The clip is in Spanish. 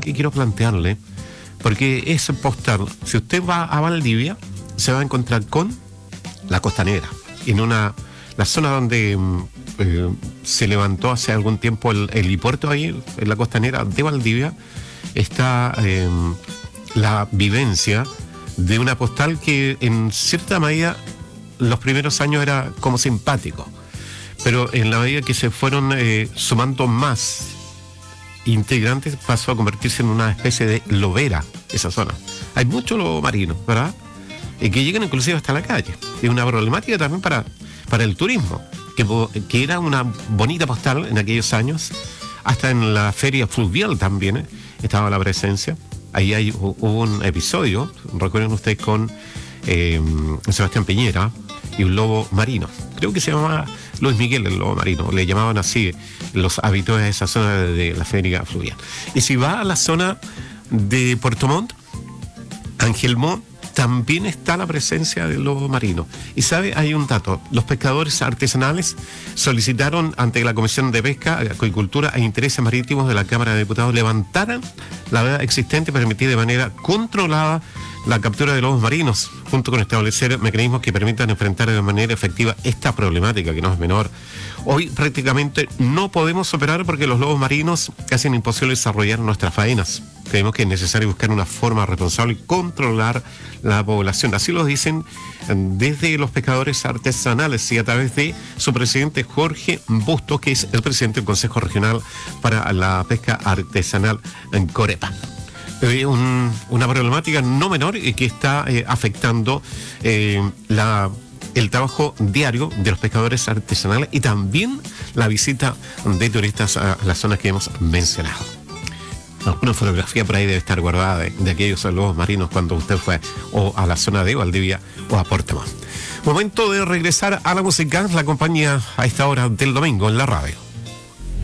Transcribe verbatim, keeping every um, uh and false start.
que quiero plantearle, porque es postal. Si usted va a Valdivia, se va a encontrar con la Costanera, en una la zona donde eh, se levantó hace algún tiempo el, el helipuerto ahí, en la Costanera de Valdivia, está eh, la vivencia de una postal que en cierta medida los primeros años era como simpático, pero en la medida que se fueron eh, sumando más integrantes pasó a convertirse en una especie de lobera esa zona. Hay muchos lobos marinos, ¿verdad? Y que llegan inclusive hasta la calle. Es una problemática también para, para el turismo, que, que era una bonita postal en aquellos años. Hasta en la feria fluvial también ¿eh? estaba la presencia. Ahí hay, hubo un episodio, recuerden ustedes, con eh, Sebastián Piñera y un lobo marino. Creo que se llamaba Luis Miguel el lobo marino, le llamaban así los habitantes de esa zona de, de la feria fluvial. Y si va a la zona de Puerto Montt, Ángel Montt, también está la presencia del lobo marino. Y sabe, hay un dato, los pescadores artesanales solicitaron ante la Comisión de Pesca, Acuicultura e Intereses Marítimos de la Cámara de Diputados levantaran la veda existente para permitir de manera controlada la captura de lobos marinos, junto con establecer mecanismos que permitan enfrentar de manera efectiva esta problemática, que no es menor. Hoy prácticamente no podemos operar porque los lobos marinos hacen imposible desarrollar nuestras faenas. Creemos que es necesario buscar una forma responsable y controlar la población. Así lo dicen desde los pescadores artesanales y a través de su presidente Jorge Bustos, que es el presidente del Consejo Regional para la Pesca Artesanal en Corepa. Eh, un, una problemática no menor y que está eh, afectando eh, la, el trabajo diario de los pescadores artesanales y también la visita de turistas a las zonas que hemos mencionado. Una fotografía por ahí debe estar guardada de, de aquellos lobos marinos cuando usted fue o a la zona de Valdivia o a Puerto Montt. Momento de regresar a la música, la compañía a esta hora del domingo en la radio.